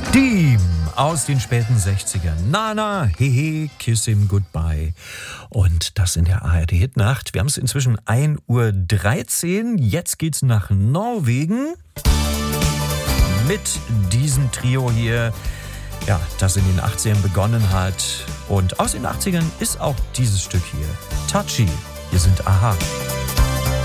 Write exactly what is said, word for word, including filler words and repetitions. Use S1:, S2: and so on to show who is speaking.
S1: Deem aus den späten sechzigern. Nana, hehe, kiss him goodbye. Und das in der A R D-Hitnacht. Wir haben es inzwischen ein Uhr dreizehn. Jetzt geht's nach Norwegen mit diesem Trio hier, ja, das in den achtzigern begonnen hat. Und aus den achtzigern ist auch dieses Stück hier. Touchy. Hier sind Aha.